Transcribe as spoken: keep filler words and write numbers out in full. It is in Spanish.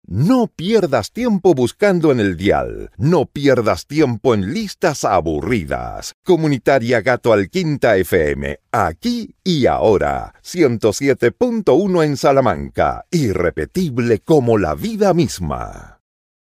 No pierdas tiempo buscando en el dial. No pierdas tiempo en listas aburridas. Comunitaria Gato Alquinta F M. Aquí y ahora. ciento siete punto uno en Salamanca. Irrepetible como la vida misma.